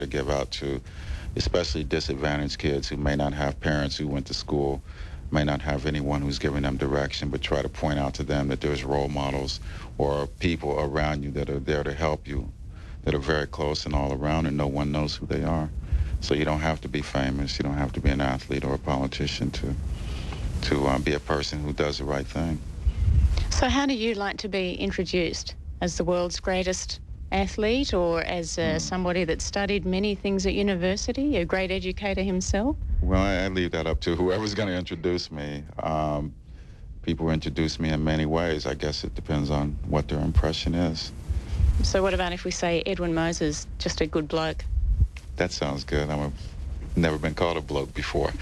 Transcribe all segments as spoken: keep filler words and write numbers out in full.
to give out to especially disadvantaged kids who may not have parents who went to school, may not have anyone who's giving them direction, but try to point out to them that there's role models or people around you that are there to help you, that are very close and all around, and no one knows who they are. So you don't have to be famous, you don't have to be an athlete or a politician to to um, be a person who does the right thing. So how do you like to be introduced? As the world's greatest athlete, or as uh, Hmm. somebody that studied many things at university, a great educator himself? Well, I, I leave that up to whoever's going to introduce me. Um, people introduce me in many ways. I guess it depends on what their impression is. So what about if we say Edwin Moses, just a good bloke? That sounds good. I've never been called a bloke before.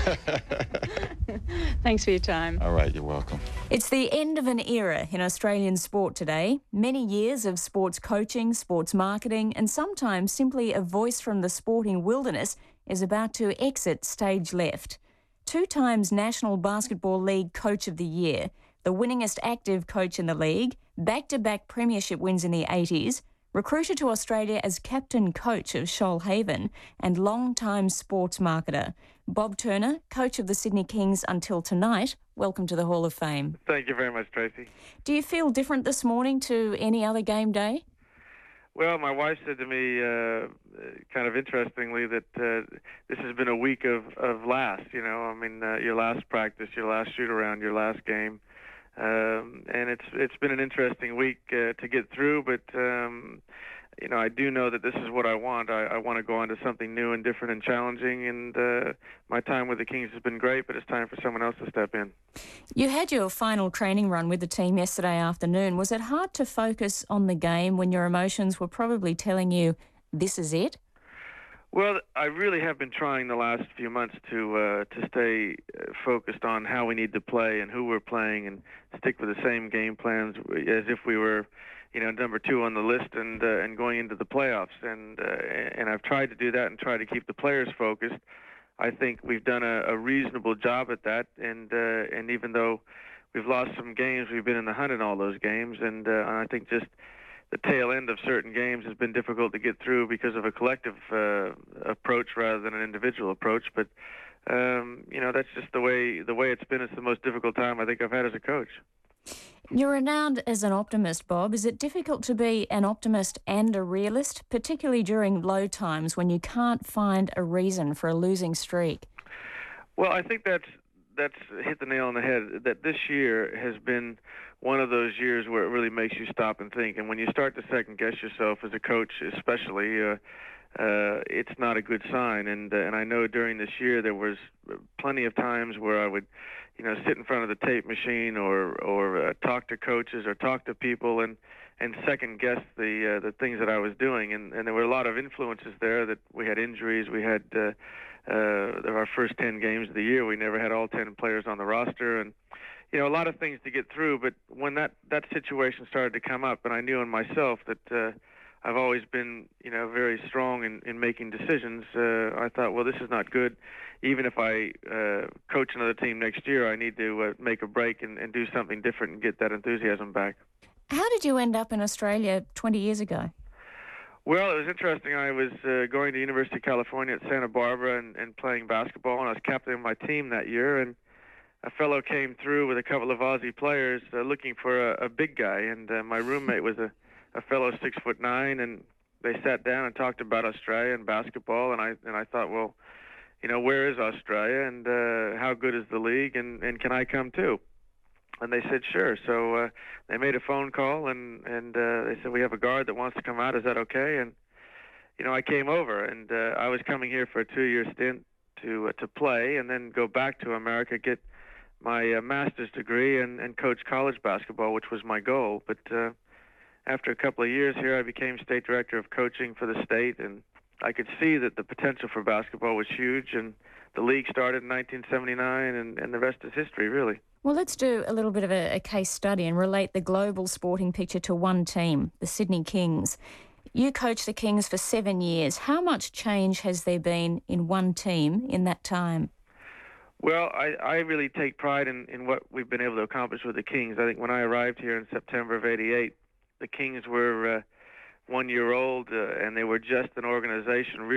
Thanks for your time. All right, you're welcome. It's the end of an era in Australian sport today. Many years of sports coaching, sports marketing, and sometimes simply a voice from the sporting wilderness is about to exit stage left. Two times National Basketball League Coach of the Year, the winningest active coach in the league, back-to-back premiership wins in the eighties, recruited to Australia as captain coach of Shoalhaven and long-time sports marketer. Bob Turner, coach of the Sydney Kings until tonight, welcome to the Hall of Fame. Thank you very much, Tracy. Do you feel different this morning to any other game day? Well, my wife said to me, uh, kind of interestingly, that uh, this has been a week of, of last, you know, I mean, uh, your last practice, your last shoot-around, your last game. Um, and it's it's been an interesting week uh, to get through, but um, you know, I do know that this is what I want. I, I want to go on to something new and different and challenging, and uh, my time with the Kings has been great, but it's time for someone else to step in. You had your final training run with the team yesterday afternoon. Was it hard to focus on the game when your emotions were probably telling you, this is it? Well, I really have been trying the last few months to uh, to stay uh, focused on how we need to play and who we're playing, and stick with the same game plans as if we were, you know, number two on the list and uh, and going into the playoffs. And uh, and I've tried to do that and try to keep the players focused. I think we've done a, a reasonable job at that. And uh, and even though we've lost some games, we've been in the hunt in all those games. And uh, I think just the tail end of certain games has been difficult to get through because of a collective uh, approach rather than an individual approach. But um, you know, that's just the way the way it's been. It's the most difficult time I think I've had as a coach. You're renowned as an optimist, Bob. Is it difficult to be an optimist and a realist, particularly during low times when you can't find a reason for a losing streak? Well, I think that's that's hit the nail on the head, that this year has been one of those years where it really makes you stop and think. And when you start to second-guess yourself as a coach, especially, uh, uh, it's not a good sign. And uh, and I know during this year there was plenty of times where I would, you know, sit in front of the tape machine or or uh, talk to coaches or talk to people and and second-guess the uh, the things that I was doing. And, and there were a lot of influences there. That we had injuries, we had uh, uh, our first ten games of the year, we never had all ten players on the roster, and you know, a lot of things to get through. But when that, that situation started to come up, and I knew in myself that uh, I've always been, you know, very strong in, in making decisions, uh, I thought, well, this is not good. Even if I uh, coach another team next year, I need to uh, make a break and, and do something different and get that enthusiasm back. How did you end up in Australia twenty years ago? Well, it was interesting. I was uh, going to University of California at Santa Barbara and, and playing basketball, and I was captain of my team that year, and a fellow came through with a couple of Aussie players uh, looking for a, a big guy, and uh, my roommate was a, a fellow six foot nine, and they sat down and talked about Australia and basketball, and I and I thought, well, you know, where is Australia, and uh, how good is the league, and, and can I come too? And they said, sure. So uh, they made a phone call, and, and uh, they said, we have a guard that wants to come out. Is that okay? And, you know, I came over, and uh, I was coming here for a two-year stint to uh, to play and then go back to America, get my uh, master's degree, and, and coach college basketball, which was my goal. But uh, after a couple of years here, I became state director of coaching for the state, and I could see that the potential for basketball was huge, and the league started in nineteen seventy-nine, and, and the rest is history, really. Well, let's do a little bit of a, a case study and relate the global sporting picture to one team, the Sydney Kings. You coached the Kings for seven years. How much change has there been in one team in that time? Well, I, I really take pride in, in what we've been able to accomplish with the Kings. I think when I arrived here in September of eighty-eight, the Kings were uh, one year old, uh, and they were just an organization